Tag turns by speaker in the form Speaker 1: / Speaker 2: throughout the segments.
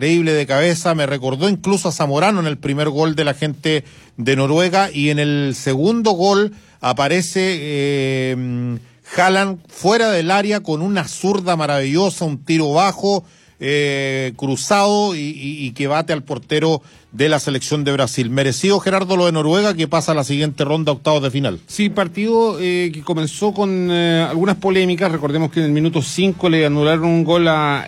Speaker 1: increíble de cabeza, me recordó incluso a Zamorano en el primer gol de la gente de Noruega, y en el segundo gol aparece Haaland fuera del área con una zurda maravillosa, un tiro bajo, cruzado y que bate al portero de la selección de Brasil. Merecido, Gerardo, lo de Noruega, que pasa a la siguiente ronda, octavos de final.
Speaker 2: Sí, partido que comenzó con algunas polémicas. Recordemos que en el minuto 5 le anularon un gol a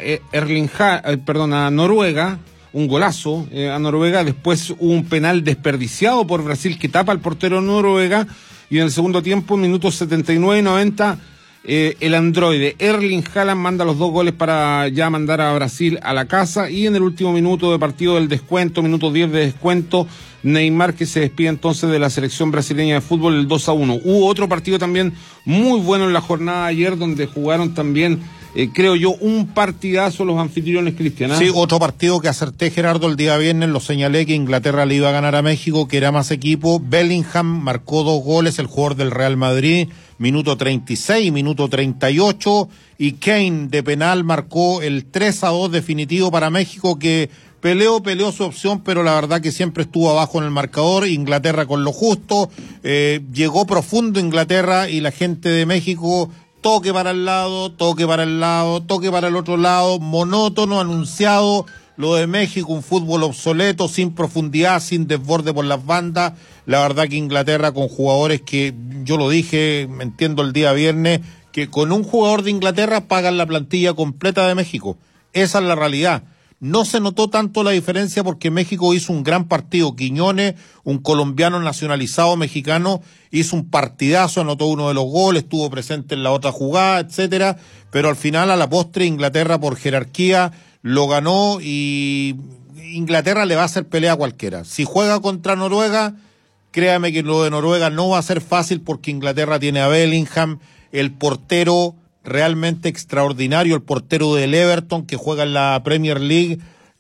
Speaker 2: a Noruega, un golazo a Noruega. Después hubo un penal desperdiciado por Brasil que tapa al portero de Noruega, y en el segundo tiempo, minutos 79 y 90, el androide Erling Haaland manda los 2 goles para ya mandar a Brasil a la casa, y en el último minuto de partido del descuento, minuto 10 de descuento, Neymar, que se despide entonces de la selección brasileña de fútbol, el 2-1. Hubo otro partido también muy bueno en la jornada de ayer, donde jugaron también, creo yo, un partidazo los anfitriones, Cristian.
Speaker 1: Sí, otro partido que acerté, Gerardo, el día viernes, lo señalé, que Inglaterra le iba a ganar a México, que era más equipo. Bellingham marcó 2 goles, el jugador del Real Madrid, minuto 36, minuto 38, y Kane de penal marcó el 3-2 definitivo para México, que peleó su opción, pero la verdad que siempre estuvo abajo en el marcador. Inglaterra con lo justo, llegó profundo Inglaterra, y la gente de México toque para el lado, toque para el lado, toque para el otro lado, monótono, anunciado. Lo de México, un fútbol obsoleto, sin profundidad, sin desborde por las bandas. La verdad que Inglaterra, con jugadores que, yo lo dije, me entiendo, el día viernes, que con un jugador de Inglaterra pagan la plantilla completa de México. Esa es la realidad. No se notó tanto la diferencia porque México hizo un gran partido. Quiñones, un colombiano nacionalizado mexicano, hizo un partidazo, anotó uno de los goles, estuvo presente en la otra jugada, etcétera. Pero al final, a la postre, Inglaterra por jerarquía lo ganó, y Inglaterra le va a hacer pelea a cualquiera. Si juega contra Noruega, créame que lo de Noruega no va a ser fácil, porque Inglaterra tiene a Bellingham, el portero realmente extraordinario, el portero del Everton, que juega en la Premier League,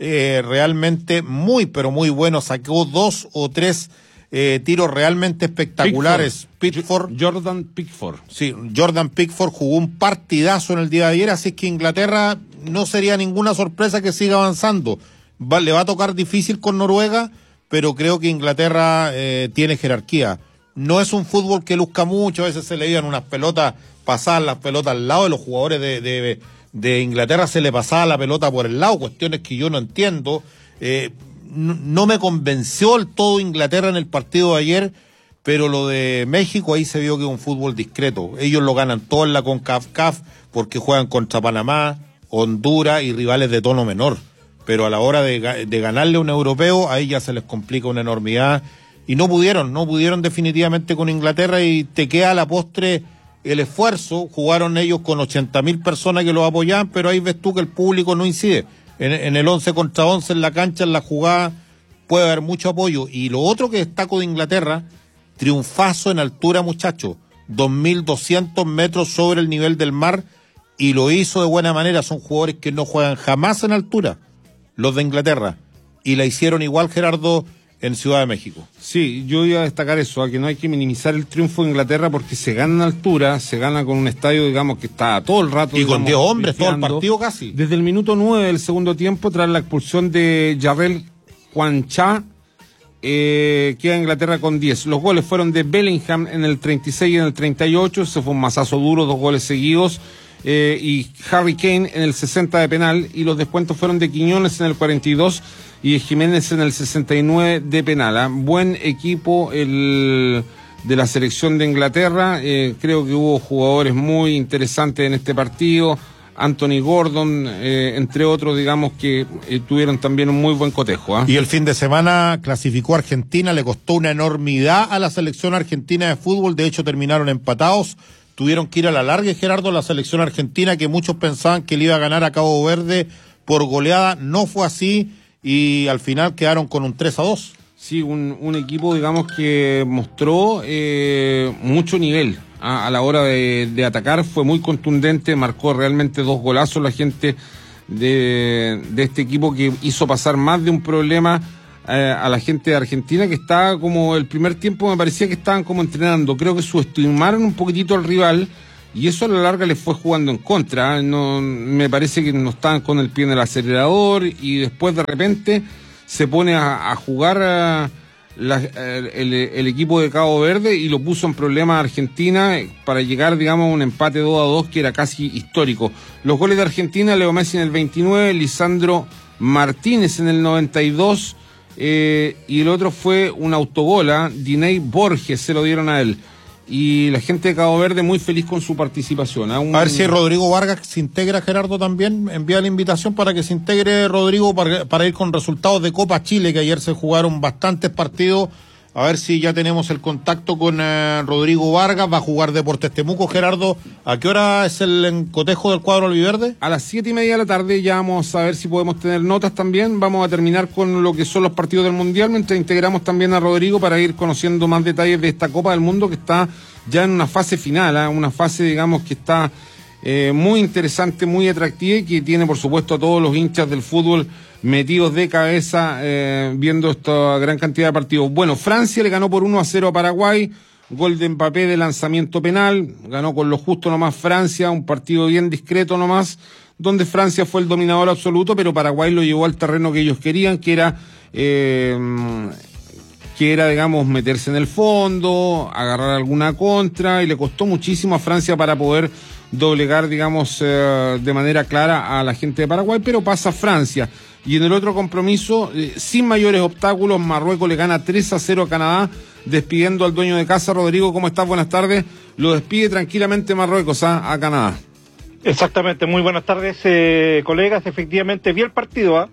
Speaker 1: realmente muy, pero muy bueno. Sacó 2 o 3 tiros realmente espectaculares.
Speaker 2: Jordan Pickford.
Speaker 1: Sí, Jordan Pickford jugó un partidazo en el día de ayer, así que Inglaterra no sería ninguna sorpresa que siga avanzando. Le va a tocar difícil con Noruega, pero creo que Inglaterra tiene jerarquía. No es un fútbol que luzca mucho, a veces se le iban unas pelotas, pasaban las pelotas al lado, de los jugadores de Inglaterra se le pasaba la pelota por el lado, cuestiones que yo no entiendo. No me convenció el todo Inglaterra en el partido de ayer, pero lo de México, ahí se vio que es un fútbol discreto. Ellos lo ganan todo en la CONCACAF porque juegan contra Panamá, Honduras y rivales de tono menor. Pero a la hora de ganarle a un europeo, ahí ya se les complica una enormidad. Y no pudieron definitivamente con Inglaterra, y te queda a la postre el esfuerzo. Jugaron ellos con 80.000 personas que los apoyaban, pero ahí ves tú que el público no incide. En el 11 contra 11 en la cancha, en la jugada, puede haber mucho apoyo. Y lo otro que destaco de Inglaterra, triunfazo en altura, muchachos. 2.200 metros sobre el nivel del mar, y lo hizo de buena manera. Son jugadores que no juegan jamás en altura, los de Inglaterra, y la hicieron igual, Gerardo, en Ciudad de México.
Speaker 2: Sí, yo iba a destacar eso, que no hay que minimizar el triunfo de Inglaterra, porque se gana en altura, se gana con un estadio, digamos, que está todo el rato.
Speaker 1: Y con 10 hombres, todo el partido casi.
Speaker 2: Desde el minuto 9 del segundo tiempo, tras la expulsión de Jarrell Juanchá, queda Inglaterra con 10. Los goles fueron de Bellingham en el 36 y en el 38, ese fue un mazazo duro, 2 goles seguidos. Y Harry Kane en el 60 de penal, y los descuentos fueron de Quiñones en el 42 y de Jiménez en el 69 de penal. Buen equipo de la selección de Inglaterra. Creo que hubo jugadores muy interesantes en este partido, Anthony Gordon, entre otros, digamos, que tuvieron también un muy buen cotejo.
Speaker 1: Y el fin de semana clasificó a Argentina, le costó una enormidad a la selección argentina de fútbol, de hecho terminaron empatados. Tuvieron que ir a la larga, Gerardo, la selección argentina, que muchos pensaban que le iba a ganar a Cabo Verde por goleada. No fue así, y al final quedaron con un 3-2.
Speaker 2: Sí, un equipo, digamos, que mostró mucho nivel a la hora de atacar. Fue muy contundente, marcó realmente 2 golazos la gente de este equipo, que hizo pasar más de un problema a la gente de Argentina, que estaba como el primer tiempo, me parecía que estaban como entrenando. Creo que subestimaron un poquitito al rival, y eso a la larga les fue jugando en contra. No, me parece que no estaban con el pie en el acelerador, y después de repente se pone a jugar el equipo de Cabo Verde y lo puso en problemas a Argentina para llegar, digamos, a un empate 2-2 que era casi histórico. Los goles de Argentina: Leo Messi en el 29, Lisandro Martínez en el 92, y el otro fue un autogola, Diney Borges, se lo dieron a él. Y la gente de Cabo Verde muy feliz con su participación.
Speaker 1: A ver si Rodrigo Vargas se integra, Gerardo, también. Envía la invitación para que se integre Rodrigo para ir con resultados de Copa Chile, que ayer se jugaron bastantes partidos. A ver si ya tenemos el contacto con Rodrigo Vargas. Va a jugar Deportes Temuco. Gerardo, ¿a qué hora es el cotejo del cuadro albiverde?
Speaker 2: A las 7:30 de la tarde. Ya vamos a ver si podemos tener notas también. Vamos a terminar con lo que son los partidos del Mundial, mientras integramos también a Rodrigo para ir conociendo más detalles de esta Copa del Mundo, que está ya en una fase final, una fase, digamos, que está muy interesante, muy atractiva, y que tiene, por supuesto, a todos los hinchas del fútbol metidos de cabeza viendo esta gran cantidad de partidos. Bueno, Francia le ganó por 1-0 a Paraguay, gol de Mbappé de lanzamiento penal, ganó con lo justo nomás Francia, un partido bien discreto nomás, donde Francia fue el dominador absoluto, pero Paraguay lo llevó al terreno que ellos querían, que era, digamos, meterse en el fondo, agarrar alguna contra, y le costó muchísimo a Francia para poder doblegar, digamos, de manera clara a la gente de Paraguay, pero pasa Francia. Y en el otro compromiso, sin mayores obstáculos, Marruecos le gana 3-0 a Canadá, despidiendo al dueño de casa. Rodrigo, ¿cómo estás? Buenas tardes. Lo despide tranquilamente Marruecos a Canadá.
Speaker 3: Exactamente, muy buenas tardes, colegas. Efectivamente, vi el partido,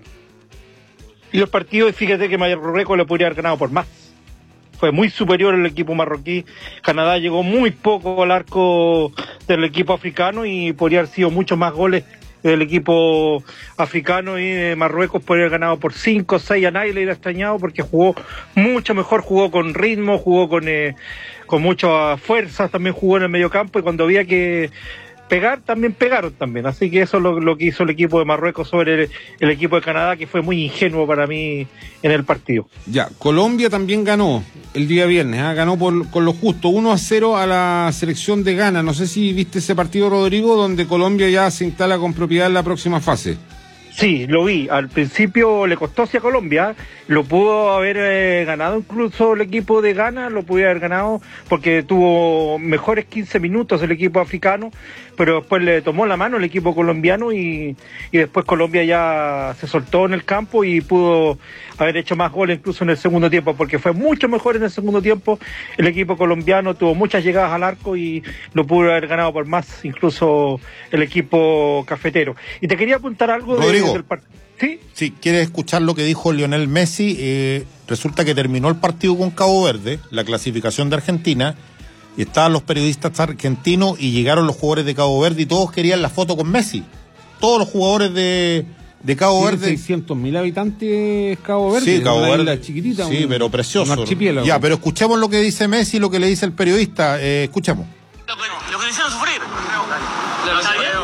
Speaker 3: y el partido, y fíjate que Marruecos le podría haber ganado por más. Fue muy superior el equipo marroquí. Canadá llegó muy poco al arco del equipo africano y podría haber sido muchos más goles del equipo africano, y Marruecos podría haber ganado por 5 o 6. A nadie le hubiera extrañado, porque jugó mucho mejor, jugó con ritmo, jugó con mucha fuerza, también jugó en el mediocampo, y cuando había que pegar, también pegaron también. Así que eso es lo que hizo el equipo de Marruecos sobre el equipo de Canadá, que fue muy ingenuo para mí en el partido.
Speaker 2: Ya, Colombia también ganó el día viernes, ganó con lo justo, 1-0 a la selección de Ghana. No sé si viste ese partido, Rodrigo, donde Colombia ya se instala con propiedad en la próxima fase.
Speaker 3: Sí, lo vi. Al principio le costó hacia Colombia, lo pudo haber ganado incluso el equipo de Ghana, lo pudo haber ganado porque tuvo mejores 15 minutos el equipo africano, pero después le tomó la mano el equipo colombiano, y después Colombia ya se soltó en el campo y pudo haber hecho más goles incluso en el segundo tiempo, porque fue mucho mejor en el segundo tiempo. El equipo colombiano tuvo muchas llegadas al arco y lo pudo haber ganado por más incluso el equipo cafetero. Y te quería apuntar algo del partido. ¿Sí?
Speaker 1: Si quieres escuchar lo que dijo Lionel Messi, resulta que terminó el partido con Cabo Verde, la clasificación de Argentina, y estaban los periodistas argentinos y llegaron los jugadores de Cabo Verde y todos querían la foto con Messi. Todos los jugadores de Cabo Verde.
Speaker 2: 600.000 habitantes Cabo Verde.
Speaker 1: Sí, Cabo Verde.
Speaker 2: Chiquitita,
Speaker 1: sí, pero precioso.
Speaker 2: Un archipiélago.
Speaker 1: Ya, pero escuchemos lo que dice Messi y lo que le dice el periodista. Escuchemos.
Speaker 4: Lo que le hicieron sufrir.
Speaker 5: ¿Está bien?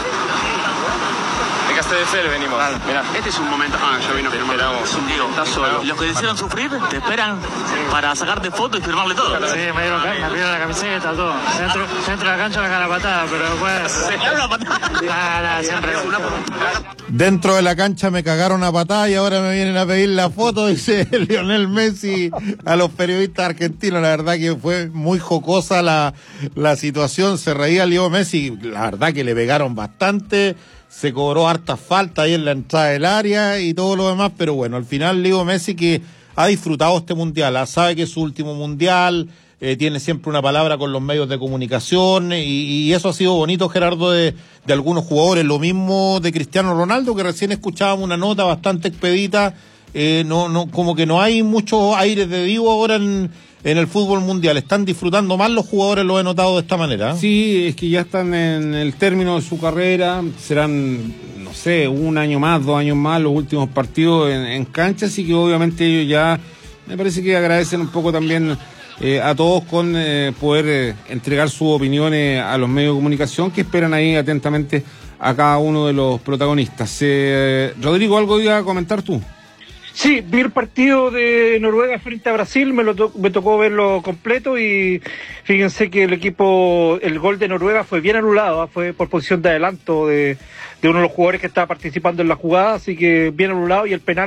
Speaker 5: De Castelldefels venimos.
Speaker 4: Vale. Mirá. Este es un momento. Yo vino firmando. Es un Diego. Estás solo. Los que le hicieron sufrir te esperan para sacarte fotos y firmarle todo.
Speaker 5: Sí, me dieron la camiseta, todo. Dentro de la cancha me cagan la patada, pero después.
Speaker 4: ¿Te cagaron a patada?
Speaker 5: Siempre.
Speaker 1: Dentro de la cancha me cagaron a patada y ahora me vienen a pedir la foto, dice Lionel Messi a los periodistas argentinos. La verdad que fue muy jocosa la situación. Se reía Leo Messi. La verdad que le pegaron bastante. Se cobró harta falta ahí en la entrada del área y todo lo demás, pero bueno, al final Leo Messi, que ha disfrutado este mundial, sabe que es su último mundial, tiene siempre una palabra con los medios de comunicación, y eso ha sido bonito, Gerardo, de algunos jugadores. Lo mismo de Cristiano Ronaldo, que recién escuchábamos una nota bastante expedita. Como que no hay muchos aires de divo ahora en el fútbol mundial. Están disfrutando más los jugadores, lo he notado de esta manera.
Speaker 2: Sí, es que ya están en el término de su carrera, serán, no sé, 1 año más, 2 años más los últimos partidos en cancha, así que obviamente ellos ya, me parece que agradecen un poco también a todos con poder entregar sus opiniones a los medios de comunicación, que esperan ahí atentamente a cada uno de los protagonistas. Rodrigo, ¿algo iba a comentar tú?
Speaker 3: Sí, vi el partido de Noruega frente a Brasil, me tocó verlo completo y fíjense que el gol de Noruega fue bien anulado, fue por posición de adelanto de uno de los jugadores que estaba participando en la jugada, así que bien anulado, y el penal